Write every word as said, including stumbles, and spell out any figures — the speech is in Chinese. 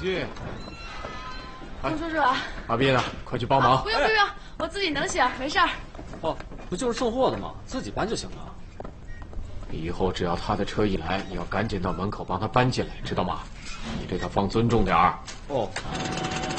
进。 洪叔叔， 阿斌呢？快去帮忙！ 不用不用，我自己能行，没事儿。 哦，不就是送货的吗？自己搬就行了。 以后只要他的车一来，你要赶紧到门口帮他搬进来，知道吗？你对他放尊重点儿。 哦。